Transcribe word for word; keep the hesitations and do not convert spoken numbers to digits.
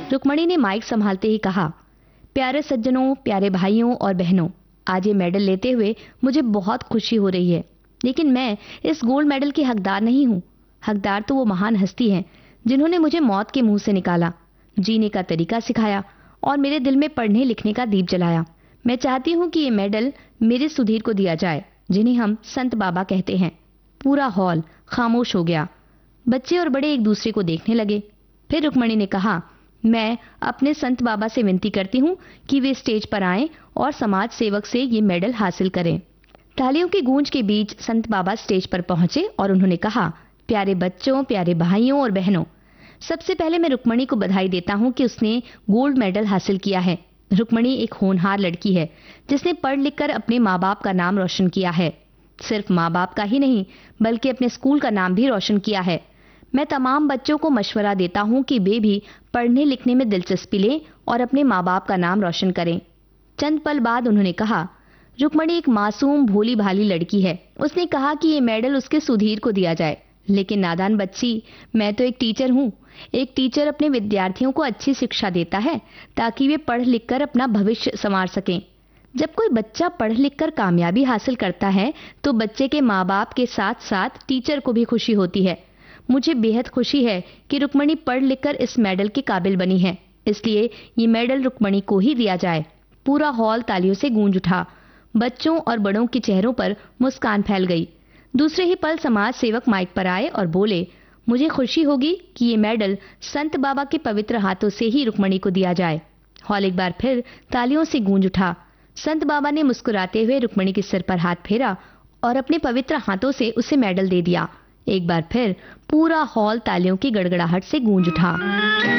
रुक्मणी ने माइक संभालते ही कहा, प्यारे सज्जनों, प्यारे भाइयों और बहनों, आज ये मेडल लेते हुए मुझे बहुत खुशी हो रही है, लेकिन मैं इस गोल्ड मेडल की हकदार नहीं हूँ। हकदार तो वो महान हस्ती हैं जिन्होंने मुझे मौत के मुंह से निकाला, जीने का तरीका सिखाया और मेरे दिल में पढ़ने लिखने का दीप जलाया। मैं चाहती हूँ कि ये मेडल मेरे सुधीर को दिया जाए, जिन्हें हम संत बाबा कहते हैं। पूरा हॉल खामोश हो गया। बच्चे और बड़े एक दूसरे को देखने लगे। फिर रुक्मणी ने कहा, मैं अपने संत बाबा से विनती करती हूँ कि वे स्टेज पर आएं और समाज सेवक से ये मेडल हासिल करें। तालियों की गूंज के बीच संत बाबा स्टेज पर पहुंचे और उन्होंने कहा, प्यारे बच्चों, प्यारे भाइयों और बहनों, सबसे पहले मैं रुक्मणी को बधाई देता हूँ कि उसने गोल्ड मेडल हासिल किया है। रुक्मणी एक होनहार लड़की है जिसने पढ़ लिख कर अपने माँ बाप का नाम रोशन किया है। सिर्फ माँ बाप का ही नहीं, बल्कि अपने स्कूल का नाम भी रोशन किया है। मैं तमाम बच्चों को मशवरा देता हूँ कि वे भी पढ़ने लिखने में दिलचस्पी लें और अपने माँ बाप का नाम रोशन करें। चंद पल बाद उन्होंने कहा, रुक्मणी एक मासूम भोली भाली लड़की है। उसने कहा कि ये मेडल उसके सुधीर को दिया जाए। लेकिन नादान बच्ची, मैं तो एक टीचर हूँ। एक टीचर अपने विद्यार्थियों को अच्छी शिक्षा देता है ताकि वे पढ़ लिख कर अपना भविष्य संवार सकें। जब कोई बच्चा पढ़ लिख कर कामयाबी हासिल करता है तो बच्चे के माँ बाप के साथ साथ टीचर को भी खुशी होती है। मुझे बेहद खुशी है कि रुक्मणी पढ़ लिख कर इस मेडल के काबिल बनी है, इसलिए ये मेडल रुक्मणी को ही दिया जाए। पूरा हॉल तालियों से गूंज उठा। बच्चों और बड़ों के चेहरों पर मुस्कान फैल गई। दूसरे ही पल समाज सेवक माइक पर आए और बोले, मुझे खुशी होगी कि ये मेडल संत बाबा के पवित्र हाथों से ही रुक्मणी को दिया जाए। हॉल एक बार फिर तालियों से गूंज उठा। संत बाबा ने मुस्कुराते हुए रुक्मणी के सिर पर हाथ फेरा और अपने पवित्र हाथों से उसे मेडल दे दिया। एक बार फिर पूरा हॉल तालियों की गड़गड़ाहट से गूंज उठा।